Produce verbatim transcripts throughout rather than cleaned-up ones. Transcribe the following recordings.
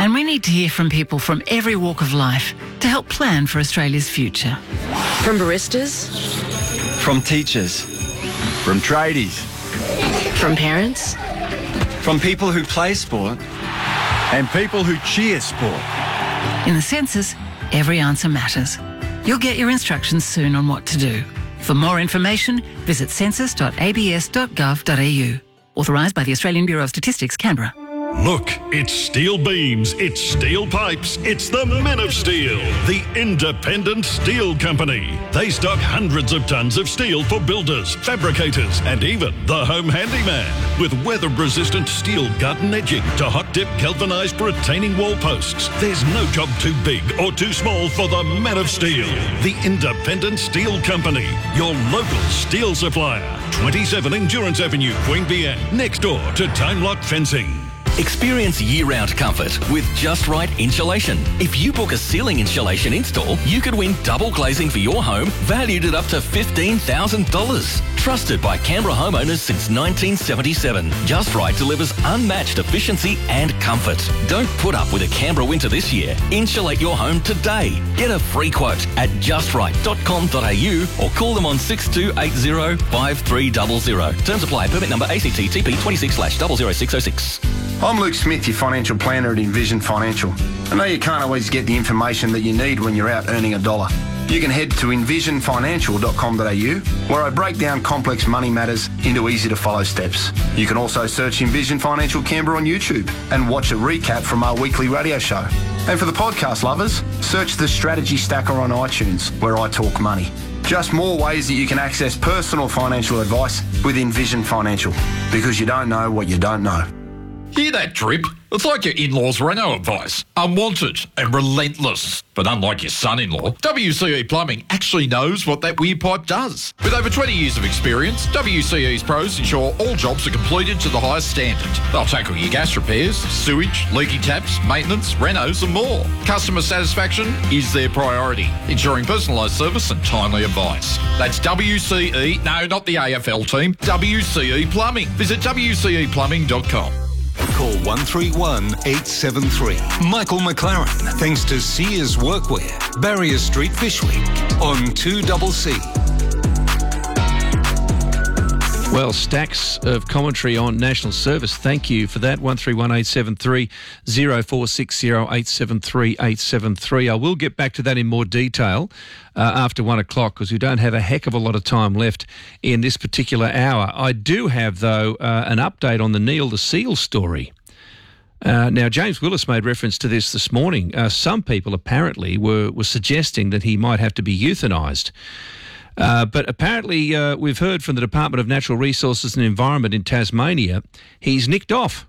And we need to hear from people from every walk of life to help plan for Australia's future. From baristas. From teachers. From tradies. From parents. From people who play sport. And people who cheer sport. In the census, every answer matters. You'll get your instructions soon on what to do. For more information, visit census dot a b s dot gov dot a u. Authorised by the Australian Bureau of Statistics, Canberra. Look, it's steel beams, it's steel pipes, it's the Men of Steel, the independent steel company. They stock hundreds of tons of steel for builders, fabricators, and even the home handyman. With weather-resistant steel garden edging to hot-dip galvanised retaining wall posts, there's no job too big or too small for the Men of Steel, the independent steel company, your local steel supplier. twenty-seven Endurance Avenue, Queanbeyan, next door to Time Lock Fencing. Experience year-round comfort with Just Right Insulation. If you book a ceiling insulation install, you could win double glazing for your home, valued at up to fifteen thousand dollars. Trusted by Canberra homeowners since nineteen seventy-seven, Just Right delivers unmatched efficiency and comfort. Don't put up with a Canberra winter this year. Insulate your home today. Get a free quote at just right dot com dot a u or call them on six two eight zero, five three zero zero. Terms apply. Permit number A C T T P twenty-six slash zero zero six zero six. I'm Luke Smith, your financial planner at Envision Financial. I know you can't always get the information that you need when you're out earning a dollar. You can head to envision financial dot com dot a u, where I break down complex money matters into easy-to-follow steps. You can also search Envision Financial Canberra on YouTube and watch a recap from our weekly radio show. And for the podcast lovers, search the Strategy Stacker on iTunes, where I talk money. Just more ways that you can access personal financial advice with Envision Financial, because you don't know what you don't know. Hear that drip? It's like your in-laws' reno advice. Unwanted and relentless. But unlike your son-in-law, W C E Plumbing actually knows what that weird pipe does. With over twenty years of experience, W C E's pros ensure all jobs are completed to the highest standard. They'll tackle your gas repairs, sewage, leaky taps, maintenance, renos and more. Customer satisfaction is their priority, ensuring personalised service and timely advice. That's W C E, no, not the A F L team, W C E Plumbing. Visit w c e plumbing dot com. Call one three one, eight seven three. Michael McLaren, thanks to Sears Workwear, Barrier Street, Fishwick, on two C C. Well, stacks of commentary on national service. Thank you for that. one three one, eight seven three, zero four six zero, eight seven three, eight seven three. I will get back to that in more detail uh, after one o'clock, because we don't have a heck of a lot of time left in this particular hour. I do have, though, uh, an update on the Neil the Seal story. Uh, now, James Willis made reference to this this morning. Uh, some people apparently were, were suggesting that he might have to be euthanised. Uh, but apparently uh, we've heard from the Department of Natural Resources and Environment in Tasmania, he's nicked off.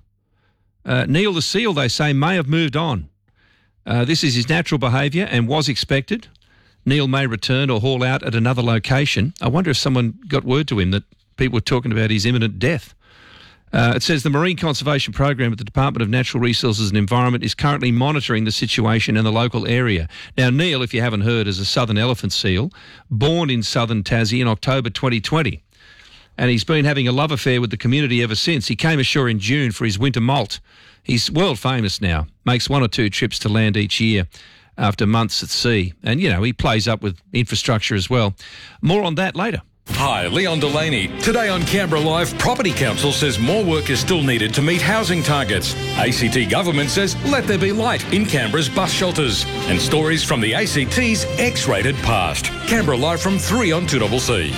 Uh, Neil the Seal, they say, may have moved on. Uh, this is his natural behaviour and was expected. Neil may return or haul out at another location. I wonder if someone got word to him that people were talking about his imminent death. Uh, it says the Marine Conservation Program at the Department of Natural Resources and Environment is currently monitoring the situation in the local area. Now, Neil, if you haven't heard, is a southern elephant seal, born in southern Tassie in October twenty twenty. And he's been having a love affair with the community ever since. He came ashore in June for his winter molt. He's world famous now, makes one or two trips to land each year after months at sea. And, you know, he plays up with infrastructure as well. More on that later. Hi, Leon Delaney. Today on Canberra Live, Property Council says more work is still needed to meet housing targets. A C T government says let there be light in Canberra's bus shelters. And stories from the A C T's X-rated past. Canberra Live from three on two C C.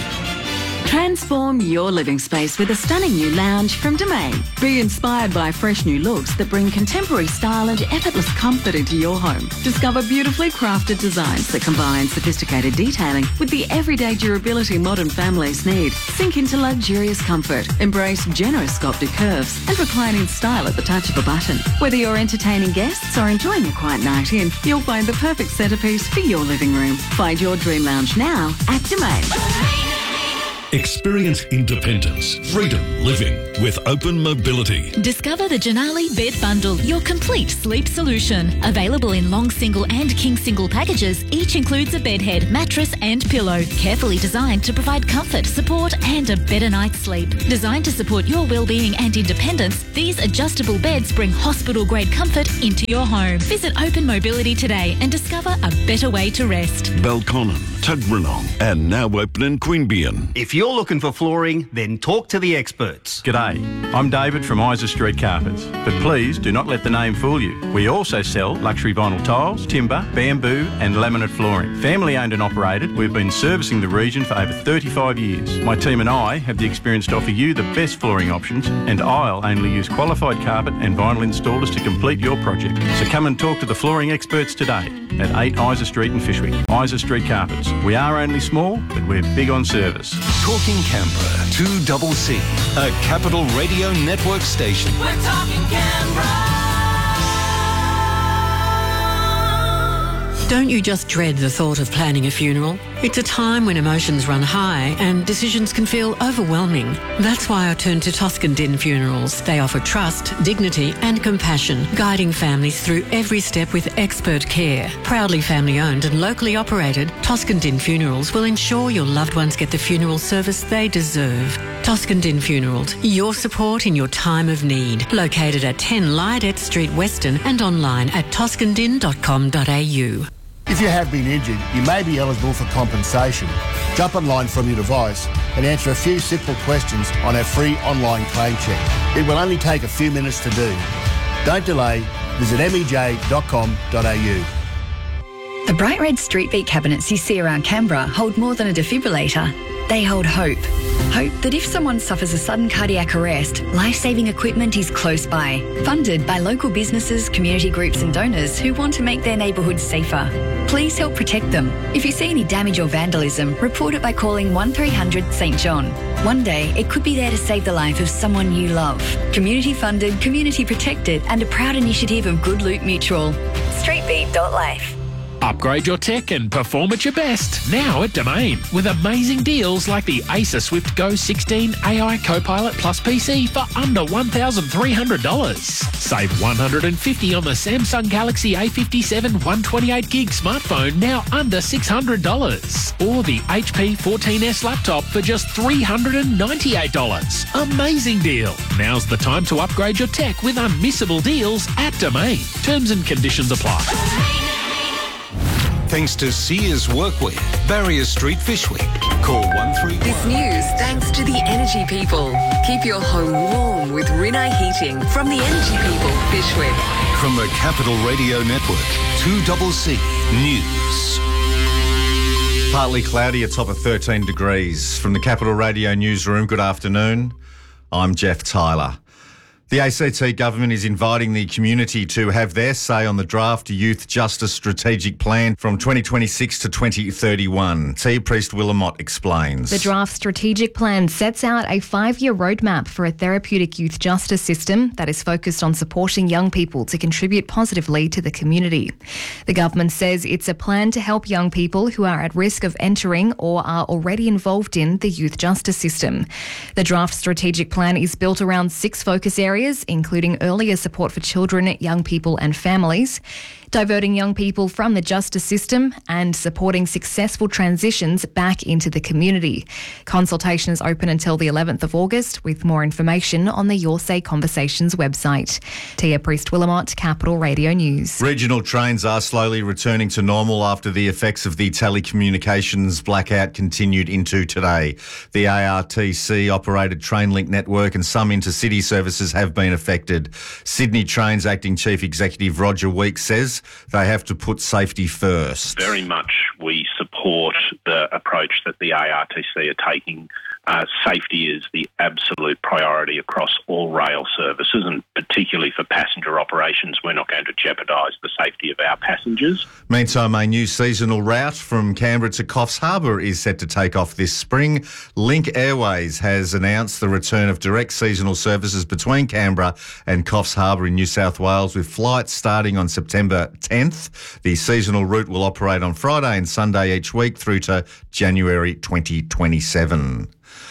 Transform your living space with a stunning new lounge from Domain. Be inspired by fresh new looks that bring contemporary style and effortless comfort into your home. Discover beautifully crafted designs that combine sophisticated detailing with the everyday durability modern families need. Sink into luxurious comfort, embrace generous sculpted curves and reclining style at the touch of a button. Whether you're entertaining guests or enjoying a quiet night in, you'll find the perfect centerpiece for your living room. Find your dream lounge now at Domain. Experience independence, freedom living with Open Mobility. Discover the Janali Bed Bundle, your complete sleep solution. Available in long single and king single packages, each includes a bed head, mattress and pillow. Carefully designed to provide comfort, support and a better night's sleep. Designed to support your well-being and independence, these adjustable beds bring hospital-grade comfort into your home. Visit Open Mobility today and discover a better way to rest. Belconnen, Tuggeranong and now open in Queanbeyan. If you're looking for flooring, then talk to the experts. G'day, I'm David from Isa Street Carpets, but please do not let the name fool you. We also sell luxury vinyl tiles, timber, bamboo and laminate flooring. Family owned and operated, we've been servicing the region for over thirty-five years. My team and I have the experience to offer you the best flooring options, and I'll only use qualified carpet and vinyl installers to complete your project. So come and talk to the flooring experts today at eight Isa Street in Fyshwick. Isa Street Carpets. We are only small, but we're big on service. Talking Canberra, two double C, a Capital Radio Network station. We're talking Canberra. Don't you just dread the thought of planning a funeral? It's a time when emotions run high and decisions can feel overwhelming. That's why I turn to Toscan Din Funerals. They offer trust, dignity and compassion, guiding families through every step with expert care. Proudly family owned and locally operated, Toscan Din Funerals will ensure your loved ones get the funeral service they deserve. Toscan Din Funerals, your support in your time of need. Located at ten Lydet Street, Weston and online at toscan din dot com dot a u. If you have been injured, you may be eligible for compensation. Jump online from your device and answer a few simple questions on our free online claim check. It will only take a few minutes to do. Don't delay. Visit m e j dot com dot a u. The bright red street beat cabinets you see around Canberra hold more than a defibrillator. They hold hope. Hope that if someone suffers a sudden cardiac arrest, life-saving equipment is close by. Funded by local businesses, community groups and donors who want to make their neighbourhoods safer. Please help protect them. If you see any damage or vandalism, report it by calling one three hundred St John. One day, it could be there to save the life of someone you love. Community funded, community protected and a proud initiative of Good Loot Mutual. street beat dot life. Upgrade your tech and perform at your best now at Domain with amazing deals like the Acer Swift Go sixteen A I Copilot Plus P C for under one thousand three hundred dollars. Save one hundred fifty dollars on the Samsung Galaxy A fifty-seven one twenty-eight gig smartphone now under six hundred dollars. Or the H P fourteen S laptop for just three hundred ninety-eight dollars. Amazing deal. Now's the time to upgrade your tech with unmissable deals at Domain. Terms and conditions apply. Thanks to Sears Workwear, Barrier Street, Fyshwick. Call one three one. This news thanks to the Energy People. Keep your home warm with Rinnai Heating from the Energy People, Fyshwick. From the Capital Radio Network, two double C News. Partly cloudy, a top of thirteen degrees. From the Capital Radio Newsroom, good afternoon. I'm Jeff Tyler. The A C T government is inviting the community to have their say on the draft Youth Justice Strategic Plan from twenty twenty-six to twenty thirty-one. Tia Priest-Willamott explains. The draft strategic plan sets out a five-year roadmap for a therapeutic youth justice system that is focused on supporting young people to contribute positively to the community. The government says it's a plan to help young people who are at risk of entering or are already involved in the youth justice system. The draft strategic plan is built around six focus areas, including earlier support for children, young people and families, diverting young people from the justice system and supporting successful transitions back into the community. Consultation is open until the eleventh of August, with more information on the Your Say Conversations website. Tia Priest-Willamott, Capital Radio News. Regional trains are slowly returning to normal after the effects of the telecommunications blackout continued into today. The A R T C-operated Trainlink network and some intercity services have been affected. Sydney Trains Acting Chief Executive Roger Weeks says they have to put safety first. Very much we support the approach that the A R T C are taking. Uh, safety is the absolute priority across all rail services, and particularly for passenger operations, we're not going to jeopardise the safety of our passengers. Meantime, a new seasonal route from Canberra to Coffs Harbour is set to take off this spring. Link Airways has announced the return of direct seasonal services between Canberra and Coffs Harbour in New South Wales, with flights starting on September tenth. The seasonal route will operate on Friday and Sunday each week through to January twenty twenty-seven.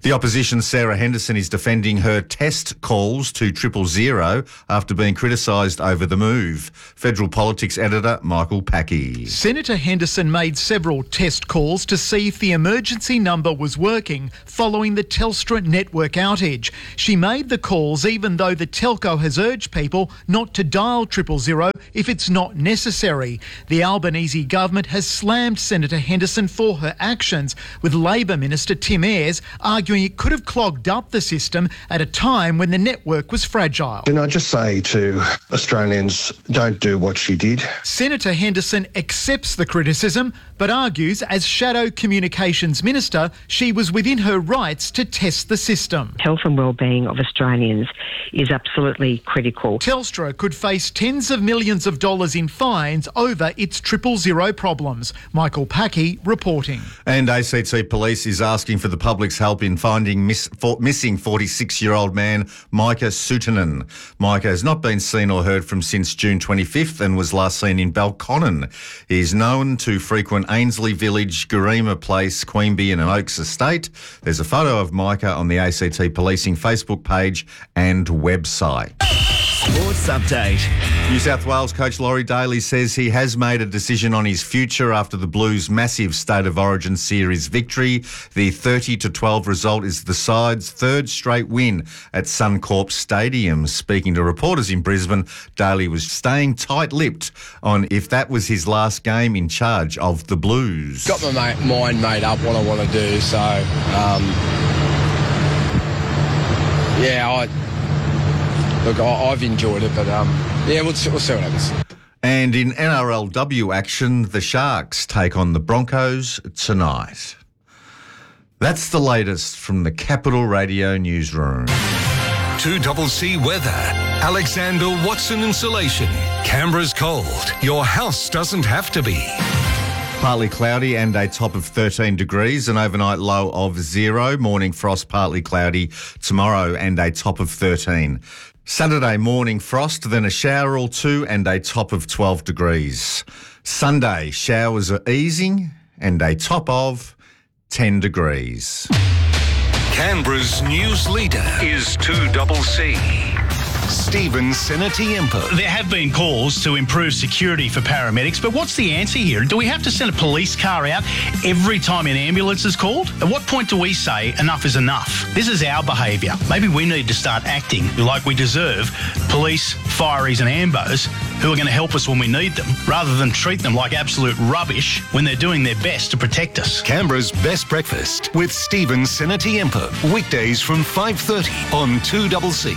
The opposition's Sarah Henderson is defending her test calls to triple zero after being criticised over the move. Federal Politics editor Michael Packy. Senator Henderson made several test calls to see if the emergency number was working following the Telstra network outage. She made the calls even though the telco has urged people not to dial triple zero if it's not necessary. The Albanese government has slammed Senator Henderson for her actions, with Labor Minister Tim Ayres arguing it could have clogged up the system at a time when the network was fragile. Can I just say to Australians, don't do what she did. Senator Henderson accepts the criticism but argues as Shadow Communications Minister she was within her rights to test the system. Health and wellbeing of Australians is absolutely critical. Telstra could face tens of millions of dollars in fines over its triple zero problems. Michael Packy reporting. And A C T Police is asking for the public's help in finding miss, for, missing forty-six-year-old man Micah Sutinen. Micah has not been seen or heard from since June twenty-fifth and was last seen in Belconnen. He is known to frequent Ainslie Village, Garema Place, Queanbeyan and Oaks Estate. There's a photo of Micah on the A C T Policing Facebook page and website. Sports Update. New South Wales coach Laurie Daly says he has made a decision on his future after the Blues' massive State of Origin series victory. The thirty to twelve result is the side's third straight win at Suncorp Stadium. Speaking to reporters in Brisbane, Daly was staying tight-lipped on if that was his last game in charge of the Blues. Got my mind made up what I want to do, so um, yeah, I. Look, I've enjoyed it, but um, yeah, we'll, we'll see what happens. And in N R L W action, the Sharks take on the Broncos tonight. That's the latest from the Capital Radio newsroom. two C weather. Alexander Watson Insulation. Canberra's cold. Your house doesn't have to be. Partly cloudy and a top of thirteen degrees, an overnight low of zero. Morning frost, partly cloudy tomorrow and a top of thirteen. Saturday morning frost, then a shower or two and a top of twelve degrees. Sunday, showers are easing and a top of ten degrees. Canberra's news leader is two C. Stephen Senatiempo. There have been calls to improve security for paramedics, but what's the answer here? Do we have to send a police car out every time an ambulance is called? At what point do we say enough is enough? This is our behaviour. Maybe we need to start acting like we deserve police, fireys and ambos who are going to help us when we need them, rather than treat them like absolute rubbish when they're doing their best to protect us. Canberra's best breakfast with Stephen Senatiempo. Weekdays from five thirty on two C.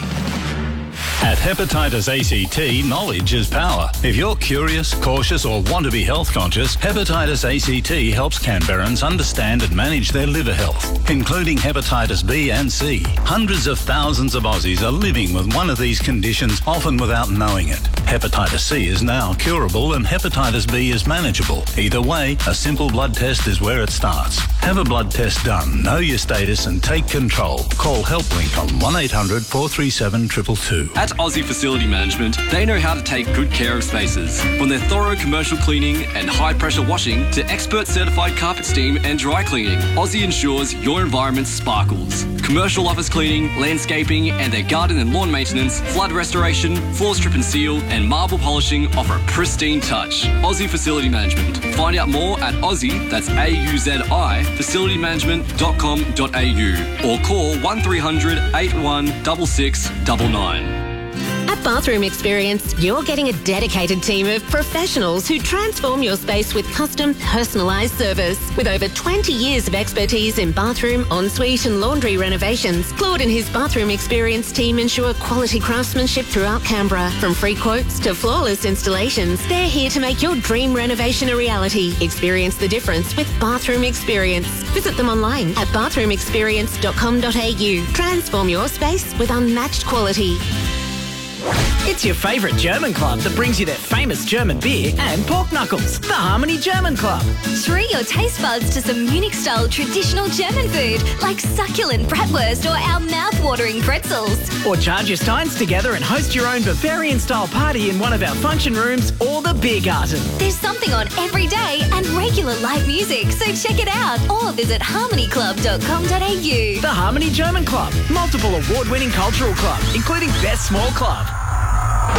At Hepatitis A C T, knowledge is power. If you're curious, cautious or want to be health conscious, Hepatitis A C T helps Canberrans understand and manage their liver health, including hepatitis B and C. Hundreds of thousands of Aussies are living with one of these conditions, often without knowing it. Hepatitis C is now curable and hepatitis B is manageable. Either way, a simple blood test is where it starts. Have a blood test done, know your status and take control. Call HelpLink on one eight hundred four three seven two two two. At Aussie Facility Management, they know how to take good care of spaces. From their thorough commercial cleaning and high-pressure washing to expert certified carpet steam and dry cleaning, Aussie ensures your environment sparkles. Commercial office cleaning, landscaping and their garden and lawn maintenance, flood restoration, floor strip and seal and marble polishing offer a pristine touch. Aussie Facility Management. Find out more at Aussie, that's A U Z I, facility management dot com dot a u or call one three hundred eight one six six nine nine. At Bathroom Experience, you're getting a dedicated team of professionals who transform your space with custom, personalised service. With over twenty years of expertise in bathroom, ensuite and laundry renovations, Claude and his Bathroom Experience team ensure quality craftsmanship throughout Canberra. From free quotes to flawless installations, they're here to make your dream renovation a reality. Experience the difference with Bathroom Experience. Visit them online at bathroom experience dot com dot a u. Transform your space with unmatched quality. It's your favourite German club that brings you their famous German beer and pork knuckles, the Harmony German Club. Treat your taste buds to some Munich-style traditional German food like succulent bratwurst or our mouth-watering pretzels. Or charge your steins together and host your own Bavarian-style party in one of our function rooms or the beer garden. There's something on every day and regular live music, so check it out or visit harmony club dot com dot a u. The Harmony German Club, multiple award-winning cultural club, including Best Small Club.